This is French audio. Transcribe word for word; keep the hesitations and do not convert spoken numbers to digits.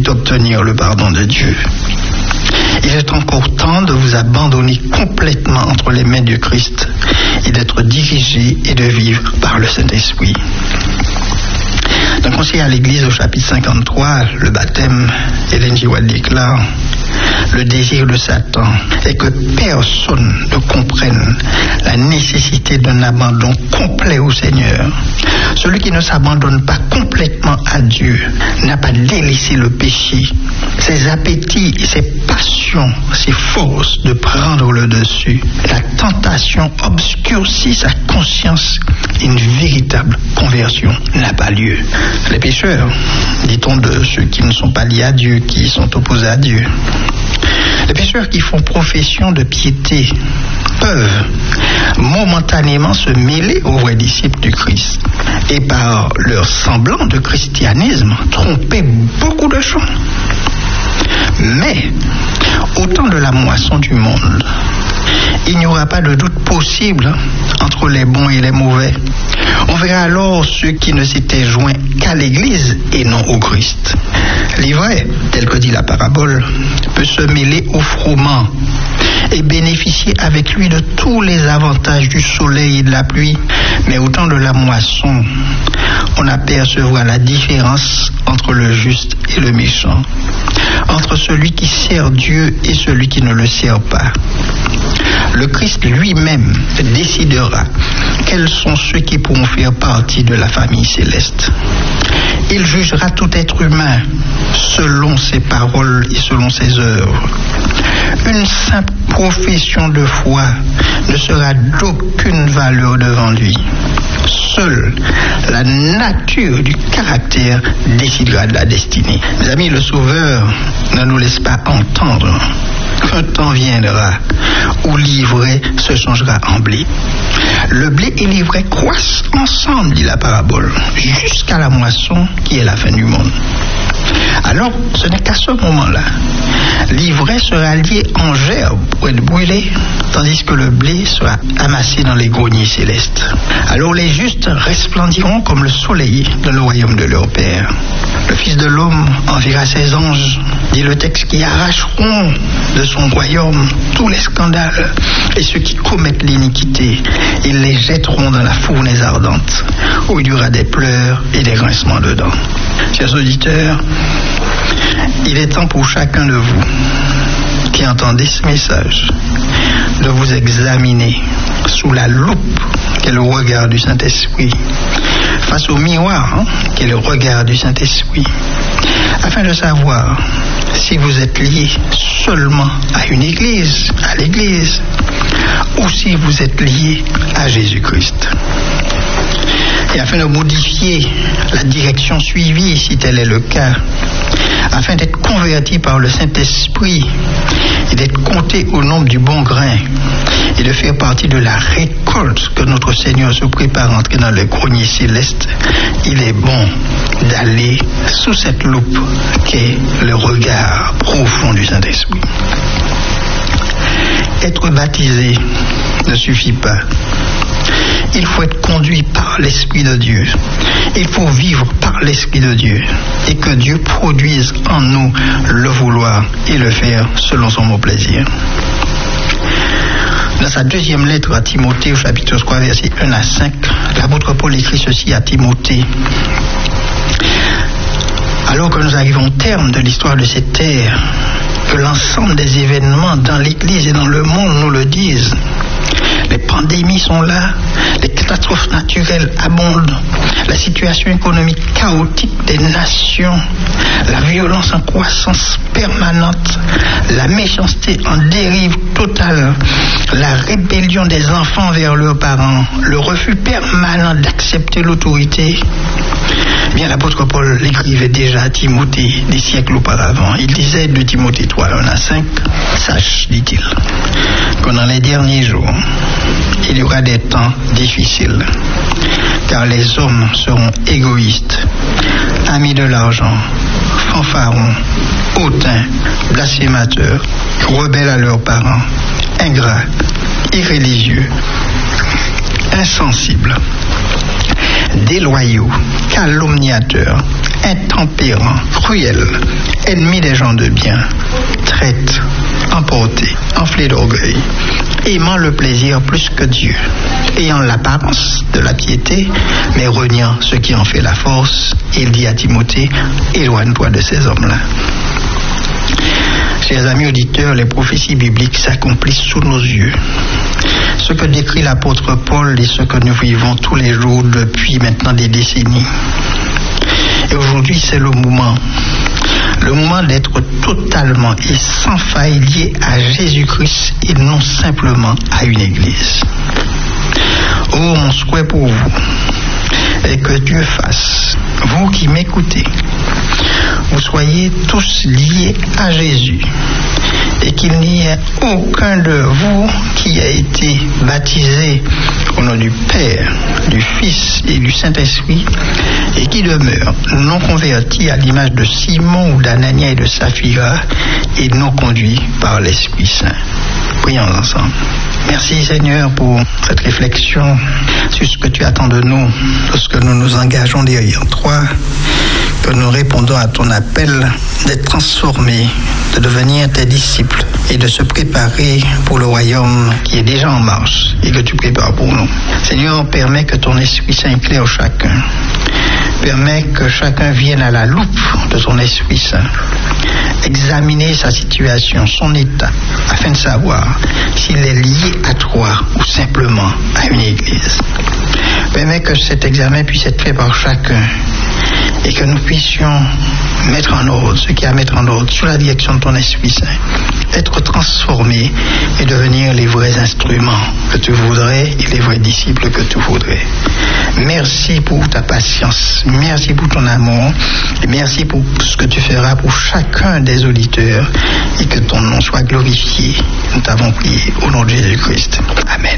d'obtenir le pardon de Dieu. Il est encore temps de vous abandonner complètement entre les mains du Christ et d'être dirigé et de vivre par le Saint-Esprit. Dans le Conseil à l'Église au chapitre cinquante-trois, le baptême, Hélène G. White déclare: le désir de Satan est que personne ne comprenne la nécessité d'un abandon complet au Seigneur. Celui qui ne s'abandonne pas complètement à Dieu n'a pas délaissé le péché. Ses appétits, ses passions, ses forces de prendre le dessus. La tentation obscurcit sa conscience. Une véritable conversion n'a pas lieu. Les pécheurs, dit-on de ceux qui ne sont pas liés à Dieu, qui sont opposés à Dieu. Les pécheurs qui font profession de piété peuvent momentanément se mêler aux vrais disciples du Christ et par leur semblant de christianisme tromper beaucoup de gens. Mais au temps de la moisson du monde, il n'y aura pas de doute possible entre les bons et les mauvais. On verra alors ceux qui ne s'étaient joints qu'à l'Église et non au Christ. L'ivraie, tel que dit la parabole, peut se mêler au froment et bénéficier avec lui de tous les avantages du soleil et de la pluie. Mais au temps de la moisson, on apercevra la différence entre le juste et le méchant, entre celui qui sert Dieu et celui qui ne le sert pas. Le Christ lui-même décidera quels sont ceux qui pourront faire partie de la famille céleste. Il jugera tout être humain selon ses paroles et selon ses œuvres. Une simple profession de foi ne sera d'aucune valeur devant lui. Seule la nature du caractère décidera de la destinée. Mes amis, le Sauveur ne nous laisse pas entendre qu'un temps viendra où l'ivraie se changera en blé. Le blé et l'ivraie croissent ensemble, dit la parabole, jusqu'à la moisson qui est la fin du monde. Alors, ce n'est qu'à ce moment-là, l'ivraie sera liée en gerbe pour être brûlée, tandis que le blé sera amassé dans les greniers célestes. Alors les justes resplendiront comme le soleil dans le royaume de leur Père. Le Fils de l'homme enverra ses anges, dit le texte, qui arracheront de son royaume tous les scandales et ceux qui commettent l'iniquité. Ils les jetteront dans la fournaise ardente, où il y aura des pleurs et des grincements de dents. Chers auditeurs, il est temps pour chacun de vous qui entendez ce message de vous examiner sous la loupe qu'est le regard du Saint-Esprit, face au miroir hein, qu'est le regard du Saint-Esprit, afin de savoir si vous êtes lié seulement à une église, à l'église, ou si vous êtes lié à Jésus-Christ. Et afin de modifier la direction suivie, si tel est le cas, afin d'être converti par le Saint-Esprit et d'être compté au nombre du bon grain et de faire partie de la récolte que notre Seigneur se prépare à entrer dans le grenier céleste, il est bon d'aller sous cette loupe qu'est le regard profond du Saint-Esprit. Être baptisé ne suffit pas. Il faut être conduit par l'Esprit de Dieu. Il faut vivre par l'Esprit de Dieu. Et que Dieu produise en nous le vouloir et le faire selon son bon plaisir. Dans sa deuxième lettre à Timothée, au chapitre trois, versets un à cinq, l'apôtre Paul écrit ceci à Timothée. Alors que nous arrivons au terme de l'histoire de cette terre, que l'ensemble des événements dans l'Église et dans le monde nous le disent, les pandémies sont là, les catastrophes naturelles abondent, la situation économique chaotique des nations, la violence en croissance permanente, la méchanceté en dérive totale, la rébellion des enfants vers leurs parents, le refus permanent d'accepter l'autorité. Eh bien, l'apôtre Paul l'écrivait déjà à Timothée des siècles auparavant. Il disait de Timothée trois, un à cinq, sache, dit-il, que dans les derniers jours, il y aura des temps difficiles, car les hommes seront égoïstes, amis de l'argent, fanfarons, hautains, blasphémateurs, rebelles à leurs parents, ingrats, irréligieux, insensibles, déloyaux, calomniateurs, intempérant, cruel, ennemi des gens de bien, traite, emporté, enflé d'orgueil, aimant le plaisir plus que Dieu, ayant l'apparence de la piété, mais reniant ce qui en fait la force. Il dit à Timothée, éloigne-toi de ces hommes-là. Chers amis auditeurs, les prophéties bibliques s'accomplissent sous nos yeux. Ce que décrit l'apôtre Paul et ce que nous vivons tous les jours depuis maintenant des décennies. Et aujourd'hui, c'est le moment. Le moment d'être totalement et sans faille lié à Jésus-Christ et non simplement à une église. Oh, mon souhait pour vous est que Dieu fasse, vous qui m'écoutez, vous soyez tous liés à Jésus et qu'il n'y ait aucun de vous qui ait été baptisé au nom du Père, du Fils et du Saint-Esprit et qui demeure non converti à l'image de Simon ou d'Anania et de Saphira et non conduit par l'Esprit Saint. Prions ensemble. Merci Seigneur pour cette réflexion sur ce que tu attends de nous lorsque nous nous engageons derrière toi, que nous répondons à ton appel d'être transformés, de devenir tes disciples et de se préparer pour le royaume qui est déjà en marche et que tu prépares pour nous. Seigneur, permets que ton Esprit Saint éclaire chacun. Permets que chacun vienne à la loupe de ton Esprit Saint, examiner sa situation, son état, afin de savoir s'il est lié à toi ou simplement à une église. Permets que cet examen puisse être fait par chacun et que nous puissions mettre en ordre ce qu'il y a à mettre en ordre sous la direction de ton Esprit Saint, être transformés et devenir les vrais instruments que tu voudrais et les vrais disciples que tu voudrais. Merci pour ta patience, merci pour ton amour et merci pour ce que tu feras pour chacun des auditeurs et que ton nom soit glorifié. Nous t'avons prié au nom de Jésus-Christ. Amen.